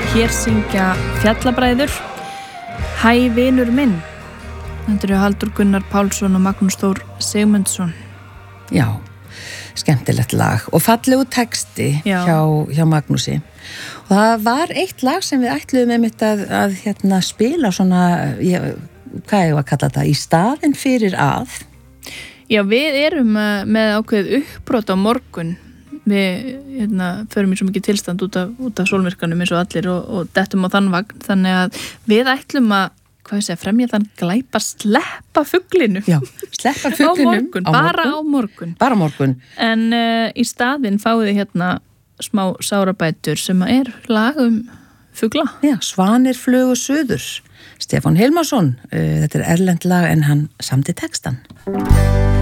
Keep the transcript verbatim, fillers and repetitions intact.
hér syngja Fjallabræður Hæ vinur minn. Þetta eru Halldór Gunnar Pálsson og Magnús Þór Sigmundsson. Já, skemmtilegt lag og fallegu texti hjá, hjá Magnúsi. Og það var eitt lag sem við ætluðum einmitt að, að hérna, spila svona, ég, hvað ég var að kalla þetta, í staðinn fyrir að. Já, við erum með ákveðið uppbrot á morgun. Við hérna, förum í svo mikið tilstand út af, út af sólmyrkanum eins og allir og, og dettum á þann vagn. Þannig að við ætlum að hvað ég segja, fremja þann glæpa sleppa fuglinu. Já, sleppa fuglinum. Á morgun, á bara morgun. á morgun. Bara á morgun. En uh, í staðinn fáið þið hérna smá sárabætur sem er lag um fugla. Já, Svanir flugu suður. Stefán Hilmarsson, uh, þetta er erlend lag en hann samdi textan.